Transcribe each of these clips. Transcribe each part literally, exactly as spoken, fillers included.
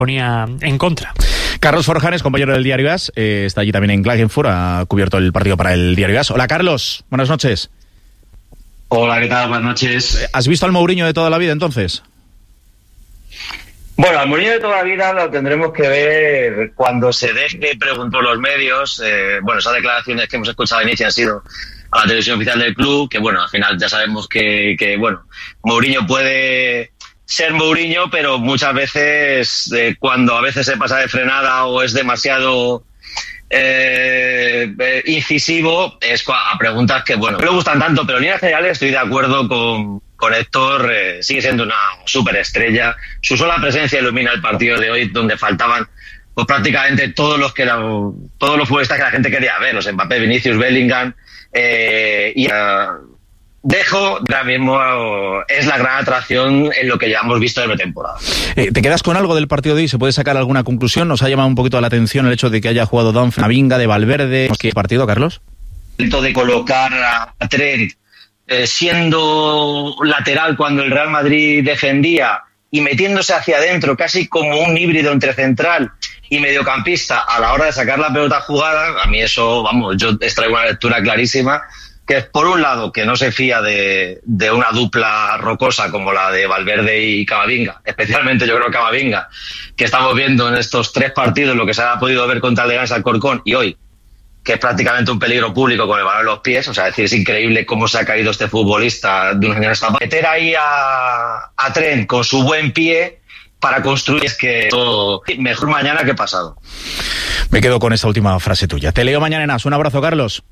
ponía en contra. Carlos Forjanes, compañero del Diario As, eh, está allí también en Klagenfurt, ha cubierto el partido para el Diario As. Hola Carlos, buenas noches. Hola, ¿qué tal? Buenas noches. ¿Has visto al Mourinho de toda la vida entonces? Bueno, al Mourinho de toda la vida lo tendremos que ver cuando se deje preguntar por los medios. Eh, bueno, esas declaraciones que hemos escuchado al inicio han sido a la televisión oficial del club, que bueno, al final ya sabemos que, que bueno, Mourinho puede ser Mourinho, pero muchas veces eh, cuando a veces se pasa de frenada o es demasiado eh, eh, incisivo, es a preguntas que bueno, no me gustan tanto, pero en líneas generales estoy de acuerdo con, con Héctor, eh, sigue siendo una superestrella. Su sola presencia ilumina el partido de hoy, donde faltaban pues prácticamente todos los que la, todos los futbolistas que la gente quería ver, los Mbappé, Vinicius, Bellingham, eh, y uh, Dejo, ahora mismo es la gran atracción en lo que ya hemos visto de la temporada. Eh, ¿Te quedas con algo del partido de hoy? ¿Se puede sacar alguna conclusión? ¿Nos ha llamado un poquito la atención el hecho de que haya jugado Dumfries, Camavinga, de Valverde? ¿Qué partido, Carlos? De colocar a Trent eh, siendo lateral cuando el Real Madrid defendía y metiéndose hacia adentro, casi como un híbrido entre central y mediocampista a la hora de sacar la pelota jugada, a mí eso, vamos, yo extraigo una lectura clarísima, que es por un lado que no se fía de, de una dupla rocosa como la de Valverde y Camavinga, especialmente yo creo que Camavinga, que estamos viendo en estos tres partidos lo que se ha podido ver contra el Leganés Alcorcón y hoy, que es prácticamente un peligro público con el balón en los pies. O sea, es decir, es increíble cómo se ha caído este futbolista de unos años a esta parte. Meter ahí a, a Trent con su buen pie para construir, es que todo mejor mañana que pasado. Me quedo con esta última frase tuya. Te leo mañana en As. Un abrazo, Carlos.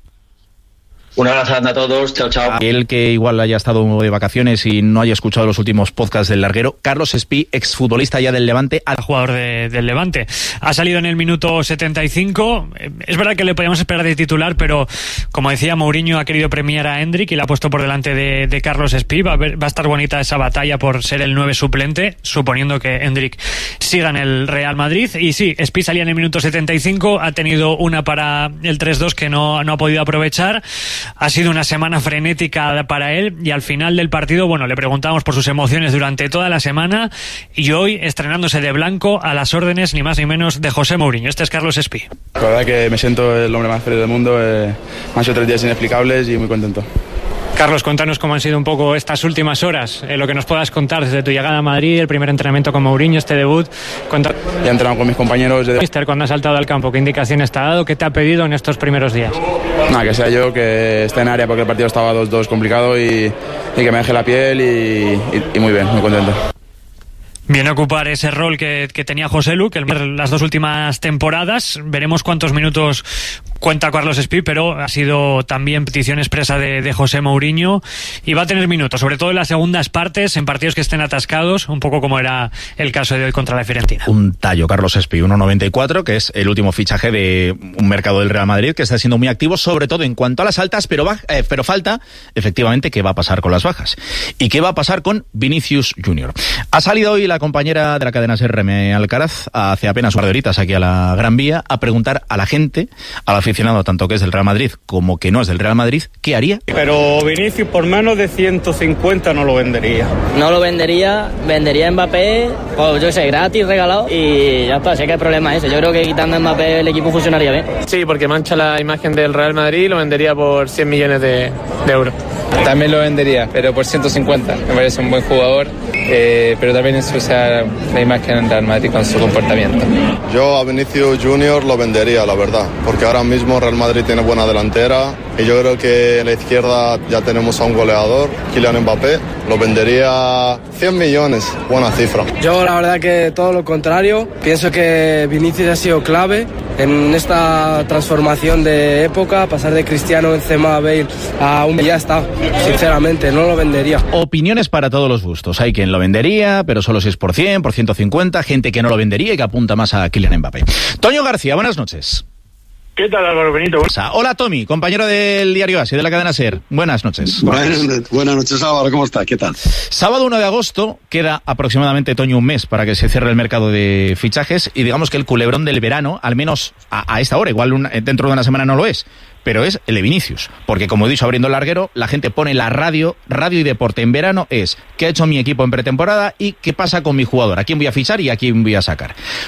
Un abrazo a todos, chao, chao. El que igual haya estado de vacaciones y no haya escuchado los últimos podcasts del larguero, Carlos Espí, exfutbolista ya del Levante. Al jugador de, del Levante. Ha salido en el minuto setenta y cinco. Es verdad que le podíamos esperar de titular, pero como decía, Mourinho ha querido premiar a Hendrik y la ha puesto por delante de, de Carlos Espí. Va a, ver, va a estar bonita esa batalla por ser el nueve suplente, suponiendo que Hendrik siga en el Real Madrid. Y sí, Espí salía en el minuto setenta y cinco, ha tenido una para el tres dos que no, no ha podido aprovechar. Ha sido una semana frenética para él y al final del partido, bueno, le preguntamos por sus emociones durante toda la semana y hoy estrenándose de blanco a las órdenes ni más ni menos de José Mourinho. Este es Carlos Espí. La verdad que me siento el hombre más feliz del mundo, eh, han sido tres días inexplicables y muy contento. Carlos, cuéntanos cómo han sido un poco estas últimas horas, eh, lo que nos puedas contar desde tu llegada a Madrid, el primer entrenamiento con Mourinho, este debut. Cuenta... Ya he entrenado con mis compañeros de... Mister, cuando has saltado al campo, ¿qué indicaciones te ha dado? ¿Qué te ha pedido en estos primeros días? Nada, que sea yo, que esté en área porque el partido estaba dos dos complicado y, y que me deje la piel y, y, y muy bien, muy contento. Viene a ocupar ese rol que, que tenía José Lu, que las dos últimas temporadas. Veremos cuántos minutos cuenta Carlos Espí, pero ha sido también petición expresa de, de José Mourinho y va a tener minutos, sobre todo en las segundas partes, en partidos que estén atascados, un poco como era el caso de hoy contra la Fiorentina. Un tallo, Carlos Espí, uno noventa y cuatro, que es el último fichaje de un mercado del Real Madrid que está siendo muy activo, sobre todo en cuanto a las altas, pero, va, eh, pero falta, efectivamente, qué va a pasar con las bajas y qué va a pasar con Vinicius Junior. Ha salido hoy la compañera de la cadena S R M Alcaraz, hace apenas un par de horitas aquí a la Gran Vía, a preguntar a la gente, a la aficionado tanto que es del Real Madrid como que no es del Real Madrid, ¿qué haría? Pero Vinicius por menos de ciento cincuenta no lo vendería. No lo vendería, vendería a Mbappé, o yo qué sé, gratis, regalado, y ya está, sé que el problema es ese. Yo creo que quitando a Mbappé el equipo funcionaría bien. Sí, porque mancha la imagen del Real Madrid y lo vendería por cien millones de, de euros. También lo vendería, pero por ciento cincuenta. Me parece un buen jugador, eh, pero también ensucia la imagen del Real Madrid con su comportamiento. Yo a Vinicius Junior lo vendería, la verdad, porque ahora mismo Real Madrid tiene buena delantera y yo creo que en la izquierda ya tenemos a un goleador, Kylian Mbappé. Lo vendería cien millones, buena cifra. Yo la verdad que todo lo contrario, pienso que Vinicius ha sido clave en esta transformación de época, pasar de Cristiano, Benzema, Bale a un... ya está, sinceramente, no lo vendería. Opiniones para todos los gustos, hay quien lo vendería, pero solo si es por cien, por ciento cincuenta, gente que no lo vendería y que apunta más a Kylian Mbappé. Toño García, buenas noches. ¿Qué tal, Álvaro Benito? Hola, Tommy, compañero del Diario As y de la cadena SER. Buenas noches. Buenas, buenas noches, Álvaro, ¿cómo estás? ¿Qué tal? Sábado uno de agosto, queda aproximadamente, Toño, un mes para que se cierre el mercado de fichajes y digamos que el culebrón del verano, al menos a, a esta hora, igual una, dentro de una semana no lo es, pero es el de Vinicius, porque como he dicho abriendo el larguero, la gente pone la radio, radio y deporte en verano es qué ha hecho mi equipo en pretemporada y qué pasa con mi jugador, a quién voy a fichar y a quién voy a sacar.